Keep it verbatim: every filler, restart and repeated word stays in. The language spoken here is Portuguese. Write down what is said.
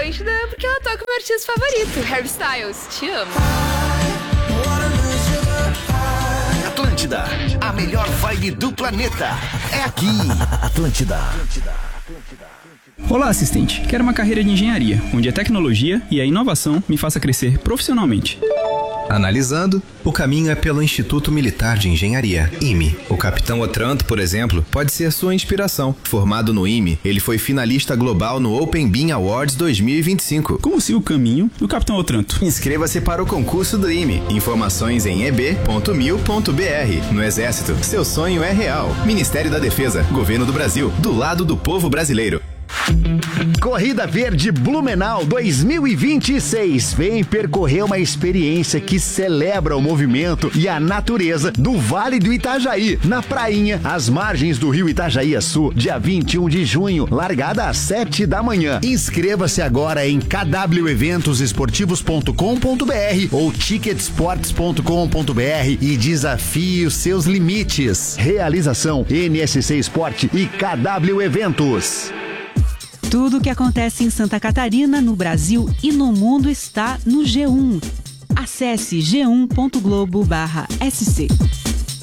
Atlântida porque eu tô com o meu artista favorito, Harry Styles. Te amo. Atlântida, a melhor vibe do planeta. É aqui. Atlântida. Olá, assistente. Quero uma carreira de engenharia, onde a tecnologia e a inovação me faça crescer profissionalmente. Analisando, o caminho é pelo Instituto Militar de Engenharia, I M E. O Capitão Otranto, por exemplo, pode ser sua inspiração. Formado no I M E, ele foi finalista global no Open Bean Awards dois mil e vinte e cinco. Como siga o caminho do Capitão Otranto? Inscreva-se para o concurso do I M E. Informações em e b ponto mil ponto b r. No Exército, seu sonho é real. Ministério da Defesa, Governo do Brasil, do lado do povo brasileiro. Corrida Verde Blumenau dois mil e vinte e seis. Vem percorrer uma experiência que celebra o movimento e a natureza do Vale do Itajaí, na prainha, às margens do rio Itajaí-Açu, dia vinte e um de junho, largada às sete da manhã. Inscreva-se agora em k w eventos esportivos ponto com ponto b r ou ticketsports ponto com ponto b r e desafie os seus limites. Realização N S C Esporte e K W Eventos. Tudo o que acontece em Santa Catarina, no Brasil e no mundo está no G um. Acesse g um ponto globo barra s c.